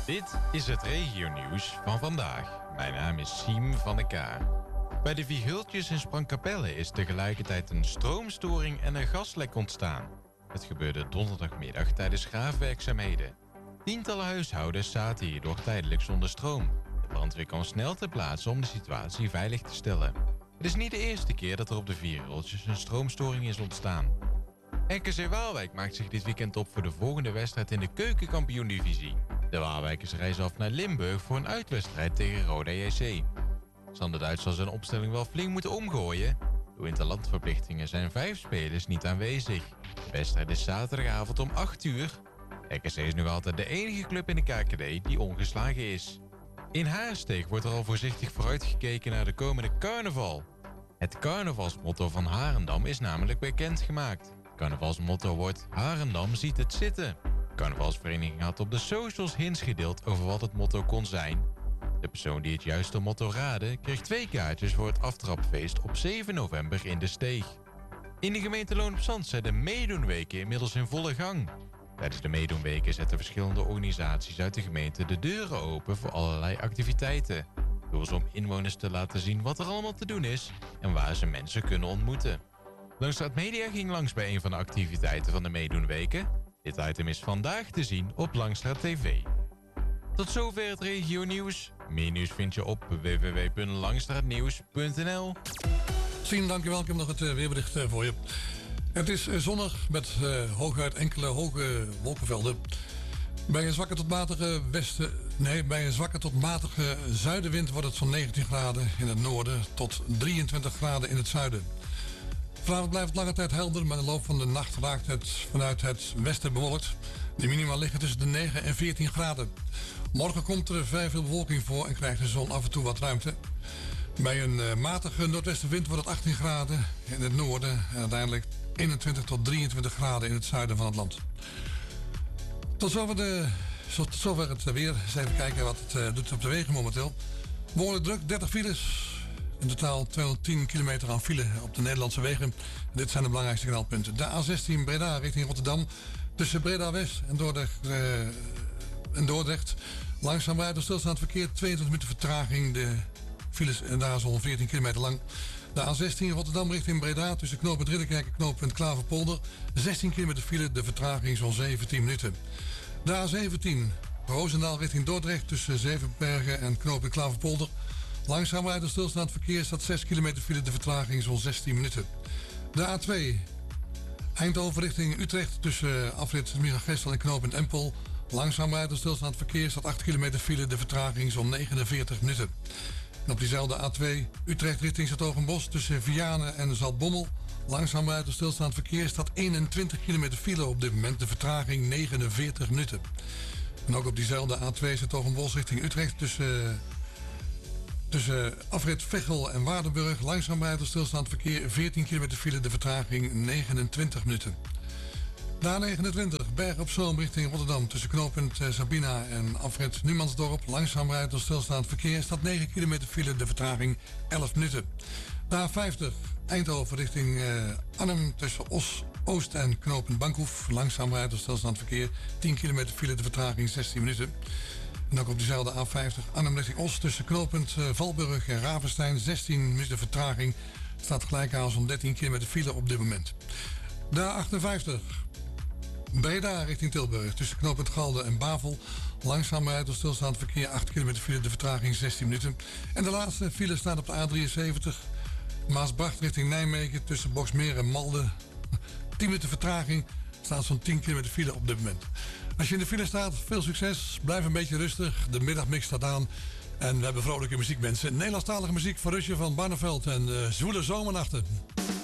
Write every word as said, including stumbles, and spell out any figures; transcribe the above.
Dit is het regionieuws van vandaag. Mijn naam is Siem van de K. Bij de Vigultjes in Sprangkapelle is tegelijkertijd een stroomstoring en een gaslek ontstaan. Het gebeurde donderdagmiddag tijdens graafwerkzaamheden. Tientallen huishoudens zaten hierdoor tijdelijk zonder stroom. De brandweer kwam snel ter plaatse om de situatie veilig te stellen. Het is niet de eerste keer dat er op de Vigultjes een stroomstoring is ontstaan. R K C Waalwijk maakt zich dit weekend op voor de volgende wedstrijd in de keukenkampioen-divisie. De Waalwijkers reizen af naar Limburg voor een uitwedstrijd tegen Roda J C. Sander Duits zal zijn opstelling wel flink moeten omgooien. Door interlandverplichtingen zijn vijf spelers niet aanwezig. De wedstrijd is zaterdagavond om acht uur. R K C is nu altijd de enige club in de K K D die ongeslagen is. In Haarsteeg wordt er al voorzichtig vooruitgekeken naar de komende carnaval. Het carnavalsmotto van Harendam is namelijk bekendgemaakt. Het carnavalsmotto wordt Harendam ziet het zitten. De carnavalsvereniging had op de socials hints gedeeld over wat het motto kon zijn. De persoon die het juiste motto raadde kreeg twee kaartjes voor het aftrapfeest op zeven november in de Steeg. In de gemeente Loon op Zand zijn de meedoenweken inmiddels in volle gang. Tijdens de meedoenweken zetten verschillende organisaties uit de gemeente de deuren open voor allerlei activiteiten. Door ze om inwoners te laten zien wat er allemaal te doen is en waar ze mensen kunnen ontmoeten. Langstraat Media ging langs bij een van de activiteiten van de meedoenweken. Dit item is vandaag te zien op Langstraat T V. Tot zover het regionieuws. Meer nieuws vind je op w w w punt langstraatnieuws punt n l. Sien, dankjewel. Ik heb nog het uh, weerbericht uh, voor je. Het is uh, zonnig met uh, hooguit enkele hoge wolkenvelden. Bij een zwakke tot matige westen, nee, bij een zwakke tot matige zuidenwind wordt het van negentien graden in het noorden tot drieëntwintig graden in het zuiden. Vanavond blijft het lange tijd helder, maar in de loop van de nacht raakt het vanuit het westen bewolkt. De minima liggen tussen de negen en veertien graden. Morgen komt er vrij veel bewolking voor en krijgt de zon af en toe wat ruimte. Bij een uh, matige noordwestenwind wordt het achttien graden in het noorden en uiteindelijk eenentwintig tot drieëntwintig graden in het zuiden van het land. Tot zover, de, tot zover het weer. Eens even kijken wat het uh, doet op de wegen momenteel. Behoorlijk druk, dertig files. In totaal tweehonderdtien kilometer aan file op de Nederlandse wegen. Dit zijn de belangrijkste knelpunten. De A zestien Breda richting Rotterdam. Tussen Breda West en Dordrecht, uh, en Dordrecht. Langzaam rijdt door stilstaand verkeer. tweeëntwintig minuten vertraging. De files en daar is al veertien kilometer lang. De A zestien Rotterdam richting Breda. Tussen knooppunt Ridderkerk en knooppunt Klaverpolder. zestien kilometer file. De vertraging zo'n zeventien minuten. De A zeventien Roosendaal richting Dordrecht. Tussen Zevenbergen en knooppunt Klaverpolder. Langzaam rijdt door stilstaand verkeer staat zes kilometer file, de vertraging zo'n zestien minuten. De A twee Eindhoven richting Utrecht tussen afrit Miragestel en knooppunt Empel. Langzaam rijdt door stilstaand verkeer staat acht kilometer file, de vertraging zo'n negenenveertig minuten. En op diezelfde A twee Utrecht richting 's-Hertogenbosch tussen Vianen en Zaltbommel. Langzaam rijdt door stilstaand verkeer staat eenentwintig kilometer file, op dit moment de vertraging negenenveertig minuten. En ook op diezelfde A twee 's-Hertogenbosch richting Utrecht tussen... Tussen afrit Veghel en Waardenburg langzaam rijdt door stilstaand verkeer veertien kilometer file, de vertraging negenentwintig minuten. De A negenentwintig Berg op Zoom richting Rotterdam tussen knooppunt Sabina en afrit Numansdorp. Langzaam rijdt door stilstaand verkeer staat negen kilometer file, de vertraging elf minuten. De A vijftig Eindhoven richting uh, Arnhem tussen Os, Oost en knooppunt Bankhoef. Langzaam rijdt door stilstaand verkeer tien kilometer file, de vertraging zestien minuten. En ook op diezelfde A vijftig Arnhem richting Os tussen knooppunt uh, Valburg en Ravenstein. zestien minuten vertraging. Staat gelijk aan zo'n dertien kilometer file op dit moment. De A achtenvijftig Breda richting Tilburg tussen knooppunt Galde en Bavel. Langzaam rijdt door stilstaand verkeer acht kilometer file, de vertraging zestien minuten. En de laatste file staat op de A drieënzeventig Maasbracht richting Nijmegen tussen Boxmeer en Malden. tien minuten vertraging. Staat zo'n tien kilometer file op dit moment. Als je in de file staat, veel succes. Blijf een beetje rustig. De middagmix staat aan. En we hebben vrolijke muziek, mensen. Nederlandstalige muziek van Rusje van Barneveld en uh, zwoele zomernachten.